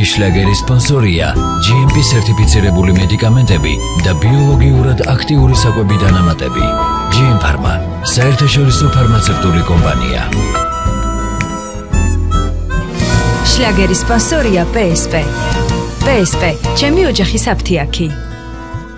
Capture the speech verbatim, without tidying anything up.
შლაგერის სპონსორია ჯი ემ პი სერტიფიცირებული მედიკამენტები და ბიოლოგიურად აქტიური საკვები დანამატები. ჯი ემ ფარმა, საერთაშორისო ფარმაცევტული კომპანია. შლაგერის სპონსორია პე ეს პე. პე ეს პე, ჩემი ოჯახის აფთიაქი.